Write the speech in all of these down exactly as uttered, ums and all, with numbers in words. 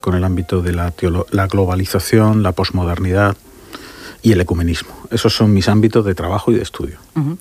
con el ámbito de la, teolo- la globalización, la posmodernidad y el ecumenismo. Esos son mis ámbitos de trabajo y de estudio. Uh-huh.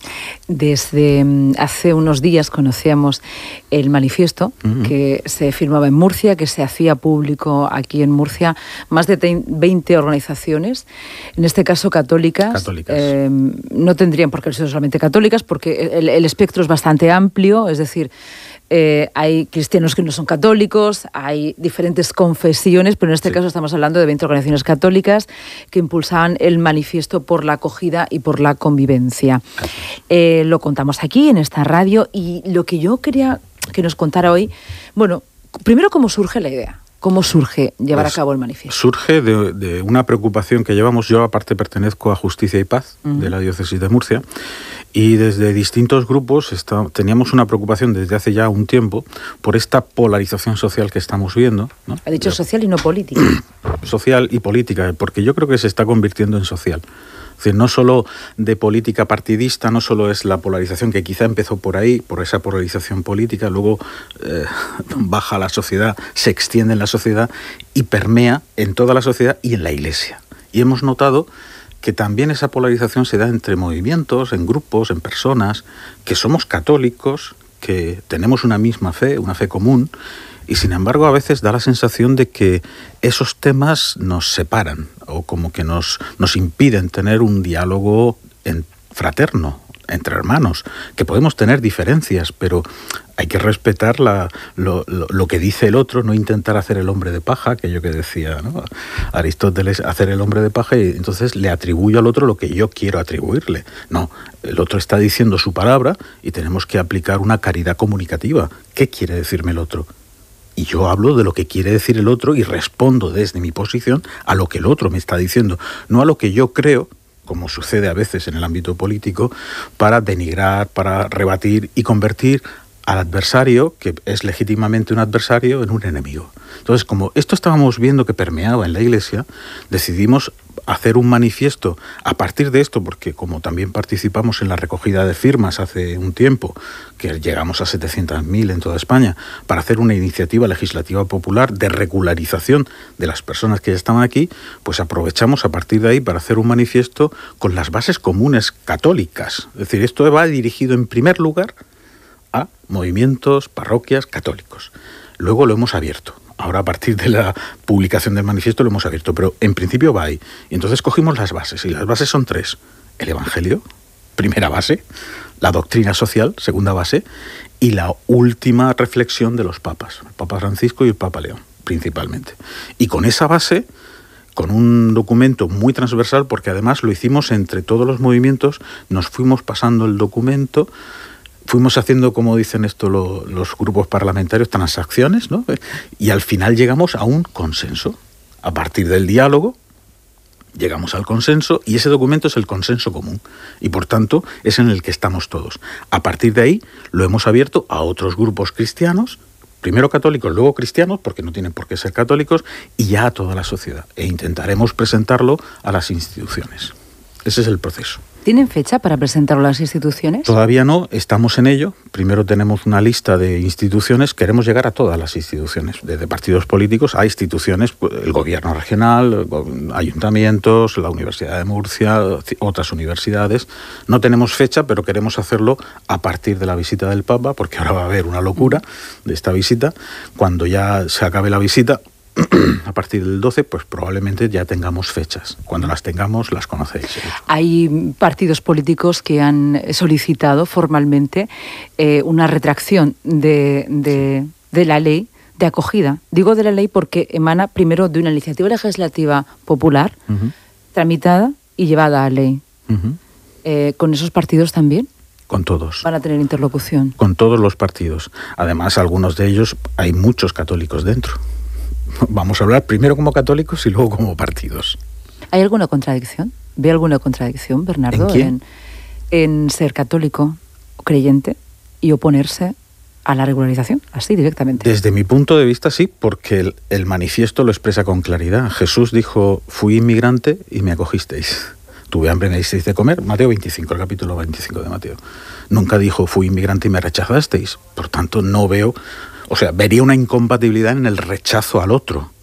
Desde um, hace unos días conocíamos el manifiesto uh-huh. que se firmaba en Murcia, que se hacía público aquí en Murcia, más de veinte organizaciones, en este caso católicas. Católicas. Eh, no tendrían por qué ser solamente católicas, porque el, el espectro es bastante amplio, es decir, Eh, hay cristianos que no son católicos, hay diferentes confesiones, pero en este sí. caso estamos hablando de veinte organizaciones católicas que impulsaban el manifiesto por la acogida y por la convivencia. Eh, lo contamos aquí en esta radio y lo que yo quería que nos contara hoy, bueno, primero cómo surge la idea. ¿Cómo surge llevar pues, a cabo el manifiesto? Surge de, de una preocupación que llevamos. Yo, aparte, pertenezco a Justicia y Paz, uh-huh. de la Diócesis de Murcia, y desde distintos grupos está, teníamos una preocupación desde hace ya un tiempo por esta polarización social que estamos viendo, ¿no? Ha dicho social y no política. Social y política, porque yo creo que se está convirtiendo en social. Es decir, no solo de política partidista, no solo es la polarización que quizá empezó por ahí, por esa polarización política, luego eh, baja a la sociedad, se extiende en la sociedad y permea en toda la sociedad y en la Iglesia. Y hemos notado que también esa polarización se da entre movimientos, en grupos, en personas, que somos católicos, que tenemos una misma fe, una fe común, y sin embargo a veces da la sensación de que esos temas nos separan o como que nos, nos impiden tener un diálogo en, fraterno, entre hermanos, que podemos tener diferencias, pero hay que respetar la, lo, lo, lo que dice el otro, no intentar hacer el hombre de paja, aquello que decía, ¿no? Aristóteles, hacer el hombre de paja, y entonces le atribuyo al otro lo que yo quiero atribuirle. No, el otro está diciendo su palabra y tenemos que aplicar una caridad comunicativa. ¿Qué quiere decirme el otro? Y yo hablo de lo que quiere decir el otro y respondo desde mi posición a lo que el otro me está diciendo, no a lo que yo creo, como sucede a veces en el ámbito político, para denigrar, para rebatir y convertir al adversario, que es legítimamente un adversario, en un enemigo. Entonces, como esto estábamos viendo que permeaba en la Iglesia, decidimos hacer un manifiesto a partir de esto, porque como también participamos en la recogida de firmas hace un tiempo, que llegamos a setecientas mil en toda España, para hacer una iniciativa legislativa popular de regularización de las personas que ya estaban aquí, pues aprovechamos a partir de ahí para hacer un manifiesto con las bases comunes católicas. Es decir, esto va dirigido en primer lugar a movimientos, parroquias católicos. Luego lo hemos abierto. Ahora, a partir de la publicación del manifiesto, lo hemos abierto, pero en principio va ahí. Y entonces cogimos las bases, y las bases son tres. El Evangelio, primera base, la doctrina social, segunda base, y la última reflexión de los papas, el Papa Francisco y el Papa León, principalmente. Y con esa base, con un documento muy transversal, porque además lo hicimos entre todos los movimientos, nos fuimos pasando el documento, fuimos haciendo, como dicen esto lo, los grupos parlamentarios, transacciones, ¿no? Y al final llegamos a un consenso. A partir del diálogo llegamos al consenso y ese documento es el consenso común y por tanto es en el que estamos todos. A partir de ahí lo hemos abierto a otros grupos cristianos, primero católicos, luego cristianos, porque no tienen por qué ser católicos, y ya a toda la sociedad. E intentaremos presentarlo a las instituciones. Ese es el proceso. ¿Tienen fecha para presentarlo a las instituciones? Todavía no, estamos en ello. Primero tenemos una lista de instituciones, queremos llegar a todas las instituciones, desde partidos políticos a instituciones, el gobierno regional, ayuntamientos, la Universidad de Murcia, otras universidades. No tenemos fecha, pero queremos hacerlo a partir de la visita del Papa, porque ahora va a haber una locura de esta visita. Cuando ya se acabe la visita, a partir del doce, pues probablemente ya tengamos fechas. Cuando las tengamos, las conocéis. Hay partidos políticos que han solicitado formalmente eh, una retracción de, de, de la ley de acogida. Digo de la ley porque emana primero de una iniciativa legislativa popular, uh-huh. tramitada y llevada a ley. Uh-huh. Eh, ¿Con esos partidos también? Con todos. ¿Van a tener interlocución? Con todos los partidos. Además, algunos de ellos, hay muchos católicos dentro. Vamos a hablar primero como católicos y luego como partidos. ¿Hay alguna contradicción? ¿Ve alguna contradicción, Bernardo, ¿En, quién? en, en ser católico o creyente y oponerse a la regularización, así directamente? Desde mi punto de vista sí, porque el, el manifiesto lo expresa con claridad. Jesús dijo, fui inmigrante y me acogisteis. Tuve hambre y me disteis de comer. Mateo veinticinco, el capítulo veinticinco de Mateo. Nunca dijo, fui inmigrante y me rechazasteis. Por tanto, no veo... O sea, vería una incompatibilidad en el rechazo al otro.